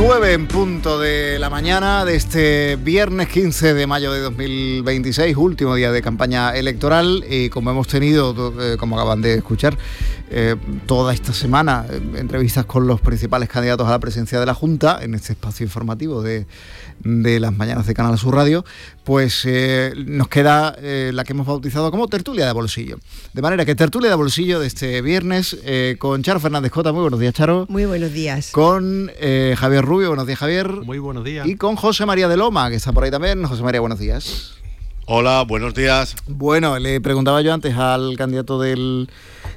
9 en punto de la mañana de este viernes 15 de mayo de 2026, último día de campaña electoral, y como hemos tenido, como acaban de escuchar, toda esta semana entrevistas con los principales candidatos a la presidencia de la Junta en este espacio informativo de las mañanas de Canal Sur Radio, pues nos queda la que hemos bautizado como tertulia de bolsillo. De manera que tertulia de bolsillo de este viernes con Charo Fernández Cota. Muy buenos días, Charo. Muy buenos días. Con Javier Rubio. Buenos días, Javier. Muy buenos días. Y con José María de Loma, que está por ahí también. José María, buenos días. Hola, buenos días. Bueno, le preguntaba yo antes al candidato del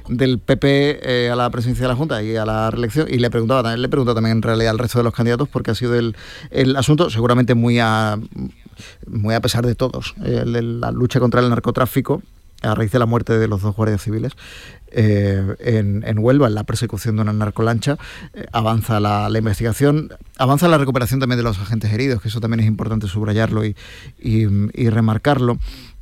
PP a la presidencia de la Junta y a la reelección, y le preguntaba también en realidad al resto de los candidatos, porque ha sido el asunto seguramente muy a pesar de todos, la lucha contra el narcotráfico a raíz de la muerte de los 2 guardias civiles en Huelva, en la persecución de una narcolancha. Avanza la investigación, avanza la recuperación también de los agentes heridos, que eso también es importante subrayarlo y remarcarlo.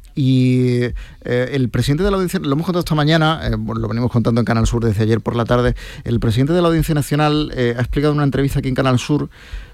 Y el presidente de la Audiencia, lo hemos contado esta mañana, lo venimos contando en Canal Sur desde ayer por la tarde, el presidente de la Audiencia Nacional ha explicado en una entrevista aquí en Canal Sur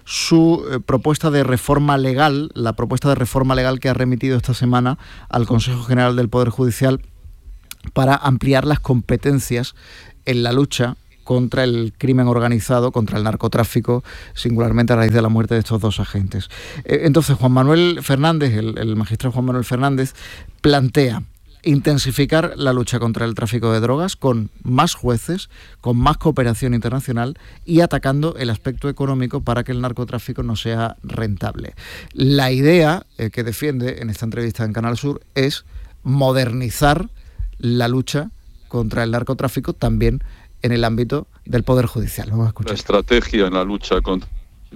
su propuesta de reforma legal, la propuesta de reforma legal que ha remitido esta semana al Consejo General del Poder Judicial para ampliar las competencias en la lucha contra el crimen organizado, contra el narcotráfico, singularmente a raíz de la muerte de estos 2 agentes. Entonces, Juan Manuel Fernández, el magistrado Juan Manuel Fernández, plantea intensificar la lucha contra el tráfico de drogas con más jueces, con más cooperación internacional y atacando el aspecto económico para que el narcotráfico no sea rentable. La idea que defiende en esta entrevista en Canal Sur es modernizar la lucha contra el narcotráfico también en el ámbito del Poder Judicial. Vamos a escuchar. La estrategia en la lucha contra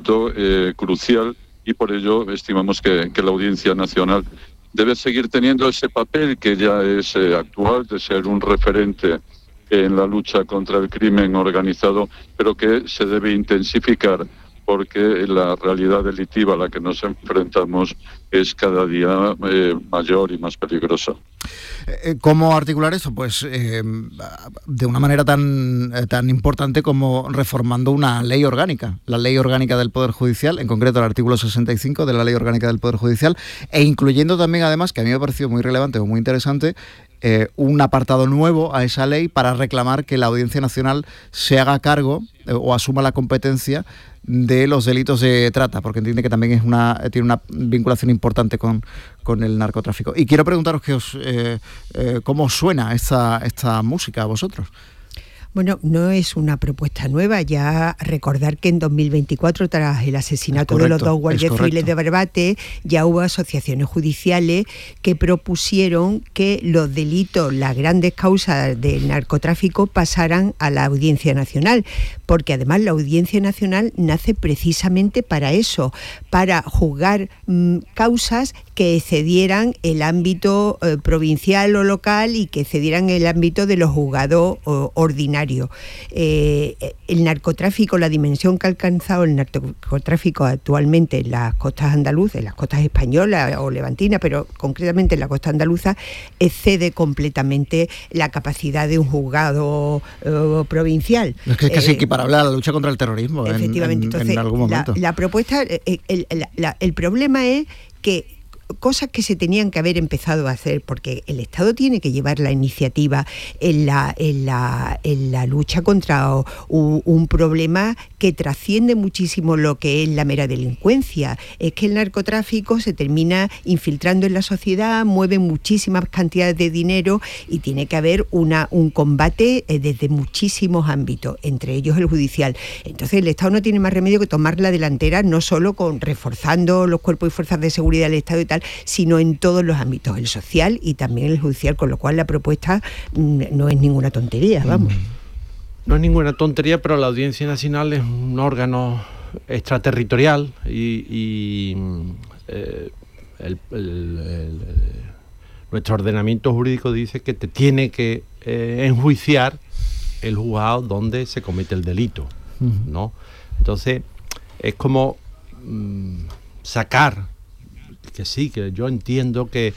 crucial, y por ello estimamos que la Audiencia Nacional debe seguir teniendo ese papel que ya es actual, de ser un referente en la lucha contra el crimen organizado, pero que se debe intensificar porque la realidad delictiva a la que nos enfrentamos es cada día mayor y más peligrosa. ¿Cómo articular eso? Pues de una manera tan importante como reformando una ley orgánica, la ley orgánica del Poder Judicial, en concreto el artículo 65 de la ley orgánica del Poder Judicial, e incluyendo también, además, que a mí me ha parecido muy relevante o muy interesante, un apartado nuevo a esa ley para reclamar que la Audiencia Nacional se haga cargo o asuma la competencia de los delitos de trata, porque entiende que también tiene una vinculación importante con el narcotráfico. Y quiero preguntaros cómo os suena esta música a vosotros. Bueno, no es una propuesta nueva. Ya recordar que en 2024, tras el asesinato de los 2 guardias civiles de Barbate, ya hubo asociaciones judiciales que propusieron que los delitos, las grandes causas del narcotráfico pasaran a la Audiencia Nacional, porque además la Audiencia Nacional nace precisamente para eso, para juzgar causas que excedieran el ámbito provincial o local y que excedieran el ámbito de los juzgados ordinarios. El narcotráfico, la dimensión que ha alcanzado el narcotráfico actualmente en las costas andaluzas, en las costas españolas o levantinas, pero concretamente en la costa andaluza, excede completamente la capacidad de un juzgado provincial. Es que es casi equiparable a la lucha contra el terrorismo. Efectivamente. Entonces, en algún momento. La propuesta, el problema es que cosas que se tenían que haber empezado a hacer, porque el Estado tiene que llevar la iniciativa en la lucha contra un problema que trasciende muchísimo lo que es la mera delincuencia. Es que el narcotráfico se termina infiltrando en la sociedad, mueve muchísimas cantidades de dinero y tiene que haber un combate desde muchísimos ámbitos, entre ellos el judicial. Entonces el Estado no tiene más remedio que tomar la delantera, no solo reforzando los cuerpos y fuerzas de seguridad del Estado y tal, sino en todos los ámbitos, el social y también el judicial, con lo cual la propuesta no es ninguna tontería, vamos. No es ninguna tontería, pero la Audiencia Nacional es un órgano extraterritorial y nuestro ordenamiento jurídico dice que te tiene que enjuiciar el juzgado donde se comete el delito, ¿no? Entonces, es como sacar, que sí, que yo entiendo que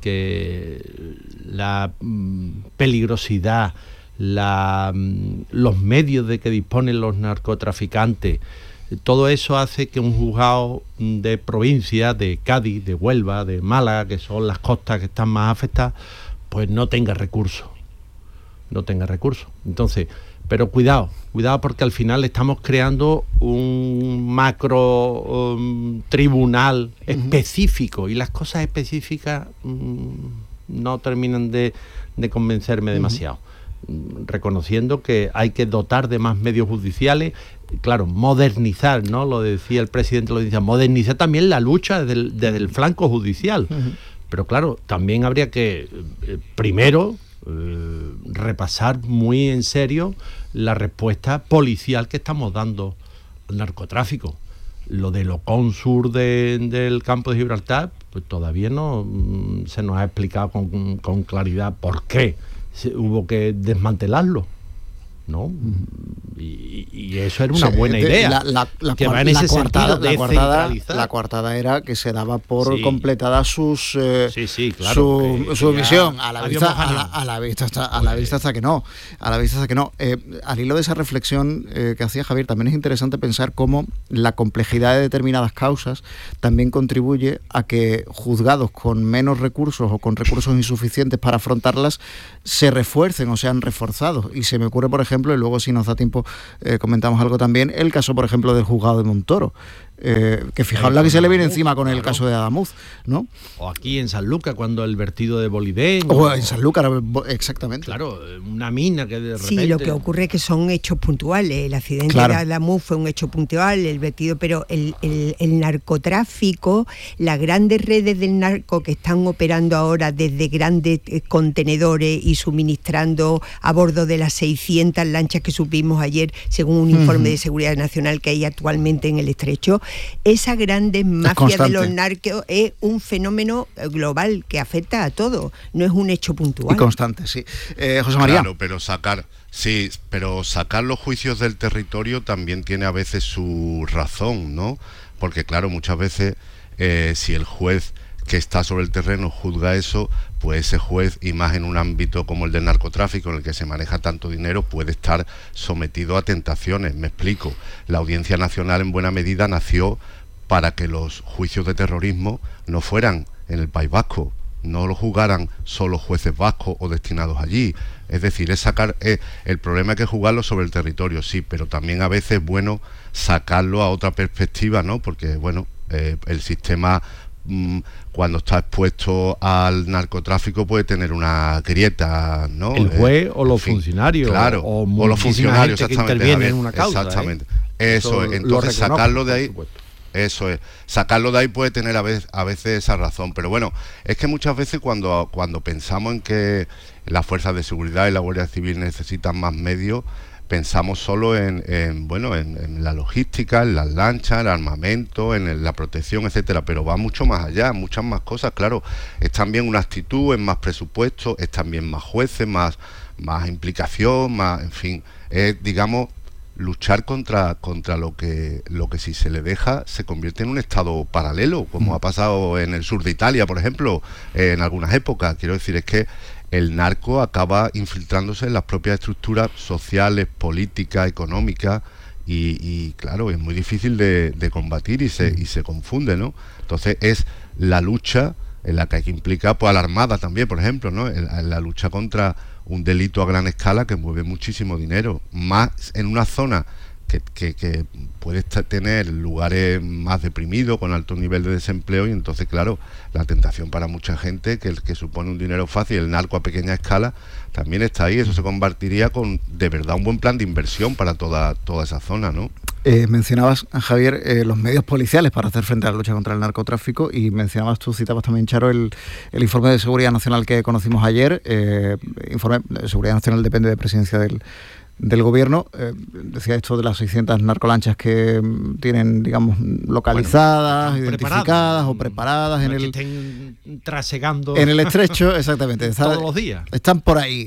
la peligrosidad, los medios de que disponen los narcotraficantes todo eso hace que un juzgado de provincia, de Cádiz, de Huelva, de Málaga, que son las costas que están más afectadas, pues no tenga recursos. Entonces, pero cuidado porque al final estamos creando un macro tribunal específico, y las cosas específicas no terminan de convencerme demasiado. Reconociendo que hay que dotar de más medios judiciales, claro, modernizar, ¿no? Lo decía el presidente, modernizar también la lucha desde el flanco judicial. Pero claro, también habría que, primero, repasar muy en serio la respuesta policial que estamos dando al narcotráfico. Lo del Ocon Sur del campo de Gibraltar, pues todavía no se nos ha explicado con claridad por qué hubo que desmantelarlo, ¿no? Y eso era una buena idea. La coartada era que se daba por completada su misión. A la vista hasta que no. Al hilo de esa reflexión que hacía Javier, también es interesante pensar cómo la complejidad de determinadas causas también contribuye a que juzgados con menos recursos o con recursos insuficientes para afrontarlas se refuercen o sean reforzados. Y se me ocurre, por ejemplo, y luego si nos da tiempo comentamos algo también, el caso, por ejemplo, del juzgado de Montoro, que fijaos la que se le viene encima con el caso de Adamuz, ¿no? O aquí en Sanlúcar, cuando el vertido de Bolidén. O en Sanlúcar, exactamente. Claro, una mina que de repente... Sí, lo que ocurre es que son hechos puntuales. El accidente de Adamuz fue un hecho puntual, el vertido, pero el narcotráfico, las grandes redes del narco que están operando ahora desde grandes contenedores y suministrando a bordo de las 600 lanchas que supimos ayer, según un informe de Seguridad Nacional que hay actualmente en el Estrecho, esa grande mafia de los narcos es un fenómeno global que afecta a todo, no es un hecho puntual. Y constante, sí. José María. Claro, pero sacar los juicios del territorio también tiene a veces su razón, ¿no? Porque claro, muchas veces si el juez que está sobre el terreno juzga eso, pues ese juez, y más en un ámbito como el del narcotráfico, en el que se maneja tanto dinero, puede estar sometido a tentaciones. Me explico. La Audiencia Nacional en buena medida nació para que los juicios de terrorismo no fueran en el País Vasco, no lo juzgaran solo jueces vascos o destinados allí. Es decir, es sacar el problema, hay que jugarlo sobre el territorio, sí, pero también a veces es bueno sacarlo a otra perspectiva, ¿no? Porque, bueno, el sistema... cuando está expuesto al narcotráfico puede tener una grieta, ¿no? El juez o los funcionarios, claro, o los funcionarios que intervienen en una causa. Exactamente. Eso es. Entonces sacarlo de ahí, sacarlo de ahí puede tener a veces esa razón. Pero bueno, es que muchas veces cuando pensamos en que las fuerzas de seguridad y la Guardia Civil necesitan más medios, pensamos solo en la logística, en las lanchas, el armamento, en la protección, etcétera, pero va mucho más allá, muchas más cosas, claro. Es también una actitud, es más presupuesto, es también más jueces, más implicación, más, en fin, es, digamos, luchar contra lo que si se le deja se convierte en un estado paralelo, como ha pasado en el sur de Italia, por ejemplo, en algunas épocas. Quiero decir, es que el narco acaba infiltrándose en las propias estructuras sociales, políticas, económicas, y claro, es muy difícil de combatir y se confunde, ¿no? Entonces es la lucha en la que hay que implicar pues, a la Armada también, por ejemplo, ¿no? En la lucha contra un delito a gran escala que mueve muchísimo dinero, más en una zona que puede tener lugares más deprimidos, con alto nivel de desempleo, y entonces, claro, la tentación para mucha gente, que supone un dinero fácil, el narco a pequeña escala, también está ahí. Eso se convertiría con, de verdad, un buen plan de inversión para toda esa zona, ¿no? Mencionabas, Javier, los medios policiales para hacer frente a la lucha contra el narcotráfico, y mencionabas tú, citabas también, Charo, el informe de Seguridad Nacional que conocimos ayer. Informe de Seguridad Nacional depende de Presidencia del Gobierno. Decía esto de las 600 narcolanchas que tienen, digamos, localizadas, identificadas o preparadas en el... Que estén trasegando en el Estrecho, exactamente. Todos los días. Están por ahí.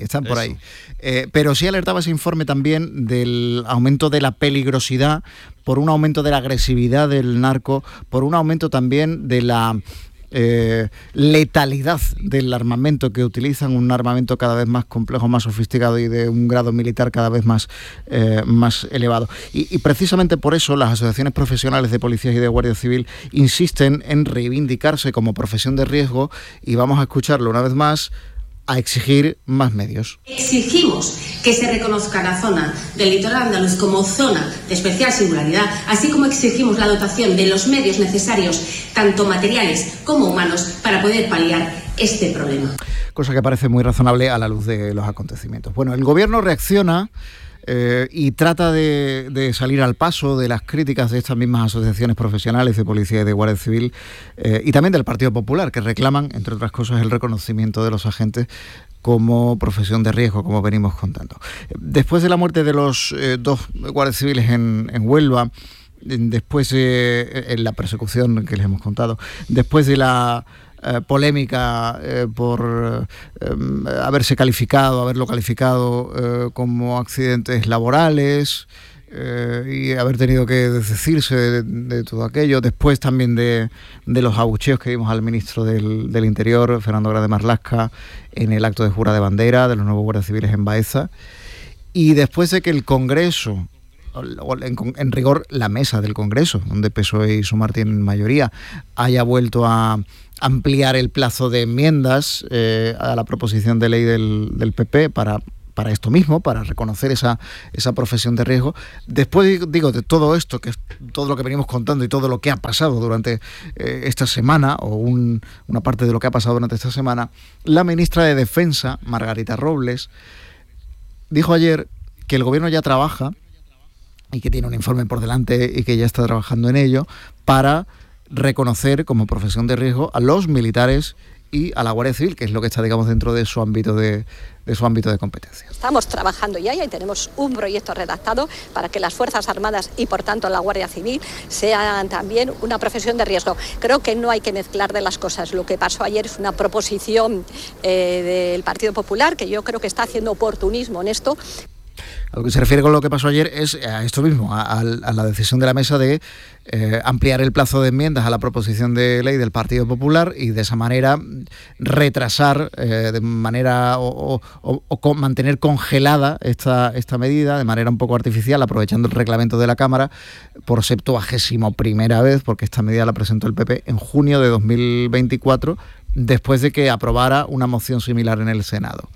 Pero sí alertaba ese informe también del aumento de la peligrosidad, por un aumento de la agresividad del narco, por un aumento también de la letalidad del armamento que utilizan, un armamento cada vez más complejo, más sofisticado y de un grado militar cada vez más elevado. Y precisamente por eso las asociaciones profesionales de policías y de Guardia Civil insisten en reivindicarse como profesión de riesgo, y vamos a escucharlo una vez más, a exigir más medios. Exigimos que se reconozca la zona del litoral andaluz como zona de especial singularidad, así como exigimos la dotación de los medios necesarios, tanto materiales como humanos, para poder paliar este problema. Cosa que parece muy razonable a la luz de los acontecimientos. Bueno, el gobierno reacciona y trata de salir al paso de las críticas de estas mismas asociaciones profesionales de policía y de Guardia Civil y también del Partido Popular, que reclaman, entre otras cosas, el reconocimiento de los agentes como profesión de riesgo, como venimos contando. Después de la muerte de los 2 guardias civiles en Huelva, después en la persecución que les hemos contado, después de la polémica por haberlo calificado como accidentes laborales y haber tenido que desdecirse de todo aquello, después también de los abucheos que vimos al ministro del Interior, Fernando Grande Marlaska, en el acto de jura de bandera de los nuevos guardias civiles en Baeza, y después de que el Congreso, en rigor la mesa del Congreso, donde PSOE y Sumar tienen mayoría, haya vuelto a ampliar el plazo de enmiendas a la proposición de ley del PP para esto mismo, para reconocer esa profesión de riesgo. Después, digo, de todo esto, que es todo lo que venimos contando y todo lo que ha pasado durante esta semana, o una parte de lo que ha pasado durante esta semana, la ministra de Defensa, Margarita Robles, dijo ayer que el gobierno ya trabaja y que tiene un informe por delante y que ya está trabajando en ello para reconocer como profesión de riesgo a los militares y a la Guardia Civil, que es lo que está, digamos, dentro de su ámbito de competencia. Estamos trabajando ya y tenemos un proyecto redactado para que las Fuerzas Armadas y, por tanto, la Guardia Civil sean también una profesión de riesgo. Creo que no hay que mezclar de las cosas. Lo que pasó ayer es una proposición del Partido Popular, que yo creo que está haciendo oportunismo en esto. A lo que se refiere con lo que pasó ayer es a esto mismo, a la decisión de la mesa de ampliar el plazo de enmiendas a la proposición de ley del Partido Popular y de esa manera retrasar de manera o mantener congelada esta medida de manera un poco artificial, aprovechando el reglamento de la Cámara por 71ª vez, porque esta medida la presentó el PP en junio de 2024, después de que aprobara una moción similar en el Senado.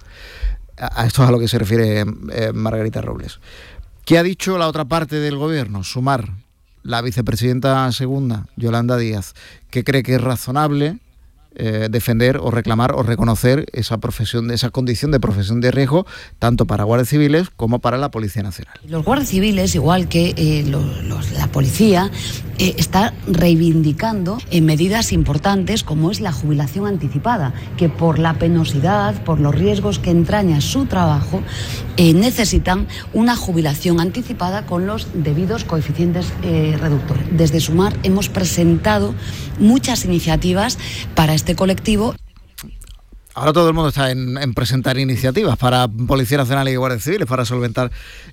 A esto es a lo que se refiere Margarita Robles. ¿Qué ha dicho la otra parte del gobierno? Sumar, la vicepresidenta segunda, Yolanda Díaz, que cree que es razonable defender o reclamar o reconocer esa condición de profesión de riesgo tanto para guardias civiles como para la Policía Nacional. Los guardias civiles, igual que la policía, está reivindicando medidas importantes como es la jubilación anticipada, que por la penosidad, por los riesgos que entraña su trabajo, necesitan una jubilación anticipada con los debidos coeficientes reductores. Desde Sumar hemos presentado muchas iniciativas para este colectivo. Ahora todo el mundo está en presentar iniciativas para Policía Nacional y Guardia Civiles para solventar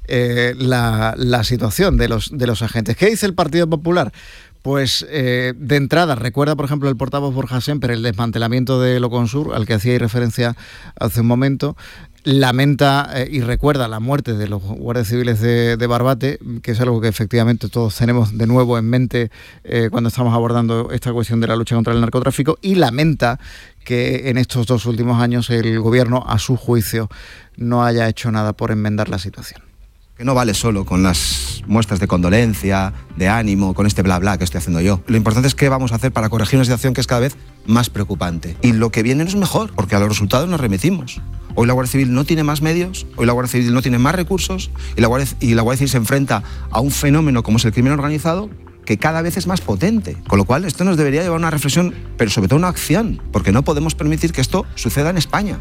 la situación de los agentes. ¿Qué dice el Partido Popular? Pues de entrada, recuerda por ejemplo el portavoz Borja Semper el desmantelamiento de Loconsur, al que hacía referencia hace un momento. Lamenta y recuerda la muerte de los guardias civiles de Barbate, que es algo que efectivamente todos tenemos de nuevo en mente cuando estamos abordando esta cuestión de la lucha contra el narcotráfico, y lamenta que en estos 2 últimos años el gobierno, a su juicio, no haya hecho nada por enmendar la situación. Que no vale solo con las muestras de condolencia, de ánimo, con este bla bla que estoy haciendo yo. Lo importante es qué vamos a hacer para corregir una situación que es cada vez más preocupante. Y lo que viene no es mejor, porque a los resultados nos remitimos. Hoy la Guardia Civil no tiene más medios, hoy la Guardia Civil no tiene más recursos, y la Guardia Civil se enfrenta a un fenómeno como es el crimen organizado, que cada vez es más potente. Con lo cual esto nos debería llevar a una reflexión, pero sobre todo una acción, porque no podemos permitir que esto suceda en España.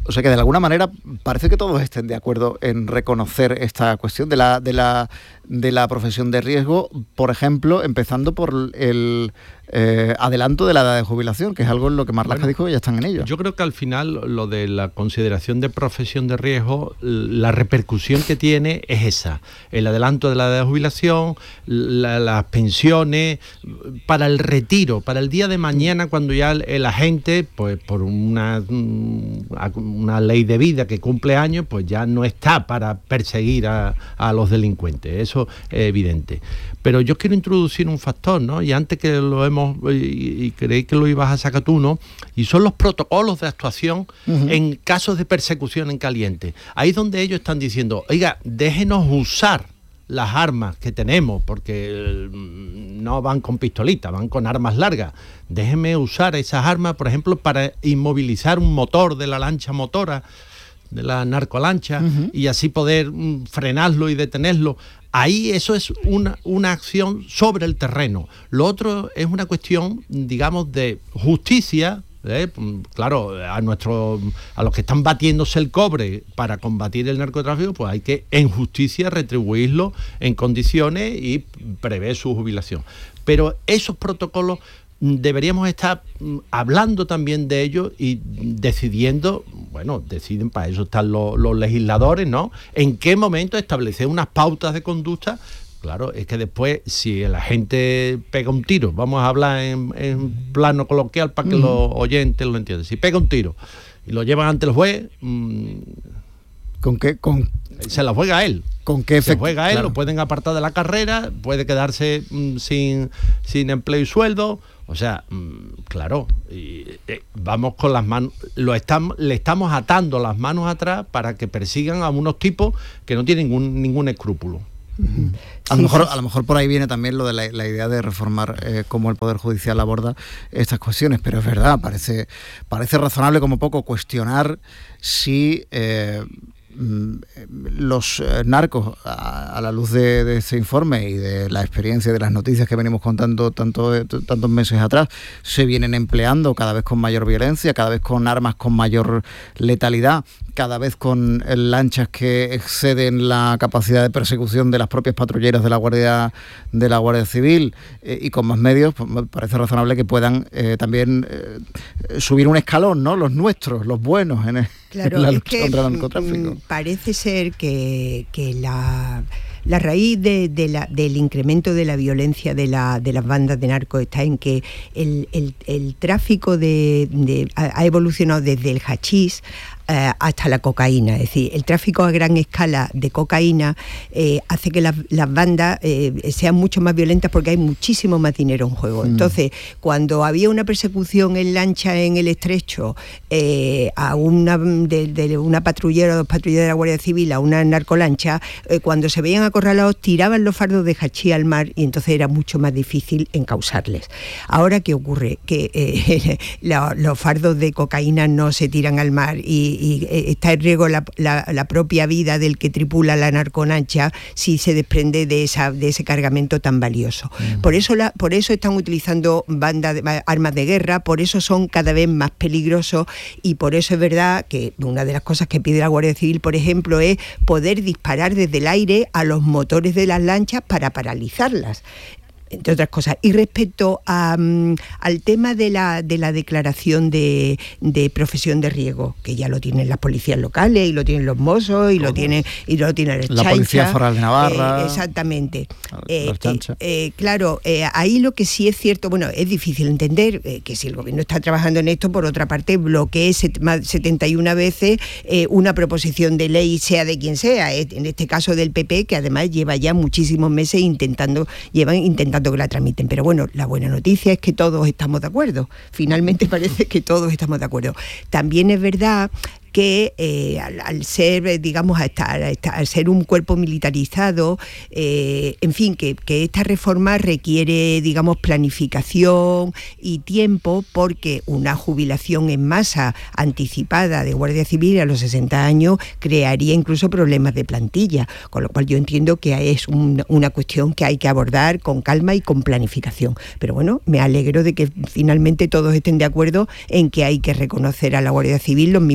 O sea que de alguna manera parece que todos estén de acuerdo en reconocer esta cuestión de la profesión de riesgo, por ejemplo, empezando por el adelanto de la edad de jubilación, que es algo en lo que Marlaska dijo que ya están en ello. Yo creo que al final lo de la consideración de profesión de riesgo, la repercusión que tiene es esa: el adelanto de la edad de jubilación, las pensiones, para el retiro, para el día de mañana, cuando ya el agente, pues por una ley de vida que cumple años, pues ya no está para perseguir a los delincuentes. Eso es evidente. Pero yo quiero introducir un factor, ¿no? Y antes que lo hemos, y creí que lo ibas a sacar tú, ¿no? Y son los protocolos de actuación en casos de persecución en caliente. Ahí es donde ellos están diciendo, oiga, déjenos usar las armas que tenemos, porque no van con pistolitas, van con armas largas. Déjenme usar esas armas, por ejemplo, para inmovilizar un motor de la lancha motora, de la narcolancha, y así poder frenarlo y detenerlo. Ahí eso es una acción sobre el terreno. Lo otro es una cuestión, digamos, de justicia. Claro, a los que están batiéndose el cobre para combatir el narcotráfico, pues hay que en justicia retribuirlo en condiciones y prever su jubilación. Pero esos protocolos deberíamos estar hablando también de ellos y decidiendo, deciden, para eso están los legisladores, ¿no? En qué momento establecer unas pautas de conducta. Claro, es que después, si la gente pega un tiro, vamos a hablar en plano coloquial para que los oyentes lo entiendan. Si pega un tiro y lo llevan ante el juez, se la juega él. ¿Con qué efecto? Se juega él, claro. Lo pueden apartar de la carrera, puede quedarse sin empleo y sueldo. O sea, claro, vamos con las manos, le estamos atando las manos atrás para que persigan a unos tipos que no tienen ningún escrúpulo. A lo mejor por ahí viene también lo de la idea de reformar cómo el Poder Judicial aborda estas cuestiones, pero es verdad, parece razonable como poco cuestionar si los narcos, a la luz de este informe y de la experiencia de las noticias que venimos contando tantos meses atrás, se vienen empleando cada vez con mayor violencia, cada vez con armas con mayor letalidad, cada vez con lanchas que exceden la capacidad de persecución de las propias patrulleras de la Guardia Civil, y con más medios. Pues me parece razonable que puedan también subir un escalón, ¿no? Los nuestros, los buenos en la lucha contra el narcotráfico. Parece ser que la raíz del incremento de la violencia de las bandas de narcos está en que el tráfico ha evolucionado desde el hachís hasta la cocaína. Es decir, el tráfico a gran escala de cocaína hace que las bandas sean mucho más violentas porque hay muchísimo más dinero en juego. Entonces, cuando había una persecución en lancha en el estrecho a una patrullera o dos patrulleras de la Guardia Civil a una narcolancha, cuando se veían acorralados tiraban los fardos de hachís al mar y entonces era mucho más difícil encausarles. Ahora, ¿qué ocurre? Que los fardos de cocaína no se tiran al mar y está en riesgo la propia vida del que tripula la narcolancha si se desprende de ese cargamento tan valioso. Por eso están utilizando armas de guerra, por eso son cada vez más peligrosos, y por eso es verdad que una de las cosas que pide la Guardia Civil, por ejemplo, es poder disparar desde el aire a los motores de las lanchas para paralizarlas, entre otras cosas. Y respecto al tema de la declaración de profesión de riesgo, que ya lo tienen las policías locales y lo tienen los Mossos y lo tiene el Chancha, la Policía Foral de Navarra, exactamente. Claro, ahí lo que sí es cierto, es difícil entender que si el gobierno está trabajando en esto, por otra parte bloquee 71 veces una proposición de ley, sea de quien sea, en este caso del PP, que además lleva ya muchísimos meses intentando que la tramiten. Pero la buena noticia es que todos estamos de acuerdo. Finalmente parece que todos estamos de acuerdo. También es verdad que al ser, digamos, al ser un cuerpo militarizado, en fin, que esta reforma requiere, digamos, planificación y tiempo, porque una jubilación en masa anticipada de Guardia Civil a los 60 años crearía incluso problemas de plantilla, con lo cual yo entiendo que es una cuestión que hay que abordar con calma y con planificación. Pero me alegro de que finalmente todos estén de acuerdo en que hay que reconocer a la Guardia Civil los mismos derechos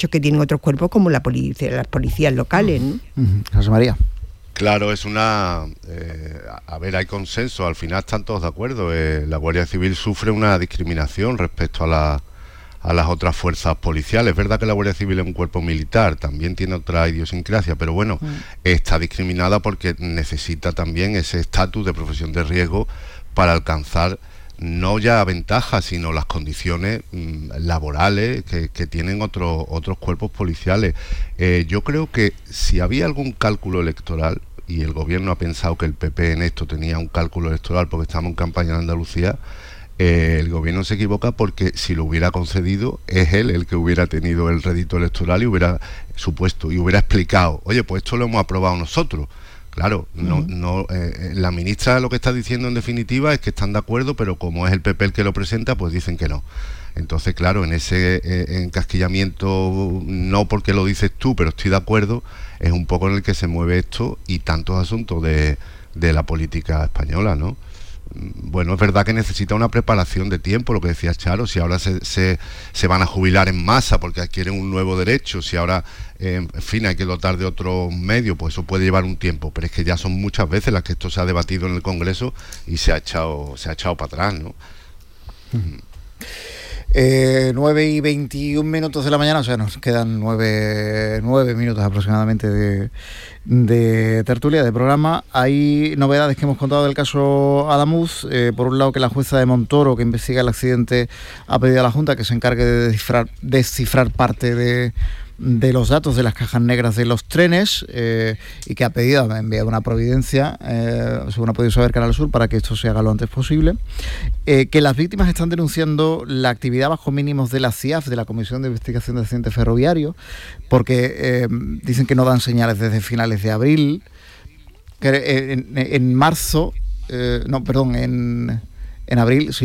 derechos que tienen otros cuerpos como la policía, las policías locales, ¿no? José María. Claro, es una... a ver, hay consenso, al final están todos de acuerdo. La Guardia Civil sufre una discriminación respecto a las otras fuerzas policiales. Es verdad que la Guardia Civil es un cuerpo militar, también tiene otra idiosincrasia, pero bueno, está discriminada porque necesita también ese estatus de profesión de riesgo para alcanzar no ya ventajas, sino las condiciones laborales que tienen otros cuerpos policiales. Yo creo que si había algún cálculo electoral, y el gobierno ha pensado que el PP en esto tenía un cálculo electoral porque estamos en campaña en Andalucía, el gobierno se equivoca, porque si lo hubiera concedido, es él el que hubiera tenido el rédito electoral y hubiera supuesto y hubiera explicado, oye, pues esto lo hemos aprobado nosotros. Claro, la ministra lo que está diciendo en definitiva es que están de acuerdo, pero como es el PP el que lo presenta, pues dicen que no. Entonces, claro, en ese encasquillamiento, no porque lo dices tú, pero estoy de acuerdo, es un poco en el que se mueve esto y tantos asuntos de la política española, ¿no? Bueno, es verdad que necesita una preparación de tiempo, lo que decía Charo, si ahora se van a jubilar en masa porque adquieren un nuevo derecho, si ahora, en fin, hay que dotar de otros medios, pues eso puede llevar un tiempo, pero es que ya son muchas veces las que esto se ha debatido en el Congreso y se ha echado para atrás, ¿no? 9:21 de la mañana, o sea, nos quedan 9 minutos aproximadamente de tertulia, de programa. Hay novedades que hemos contado del caso Adamuz. Por un lado, que la jueza de Montoro, que investiga el accidente, ha pedido a la Junta que se encargue de descifrar parte de los datos de las cajas negras de los trenes, y que ha enviado una providencia, según ha podido saber Canal Sur, para que esto se haga lo antes posible. Que las víctimas están denunciando la actividad bajo mínimos de la CIAF, de la Comisión de Investigación de Accidentes Ferroviarios, porque dicen que no dan señales desde finales de abril, que en abril, sí,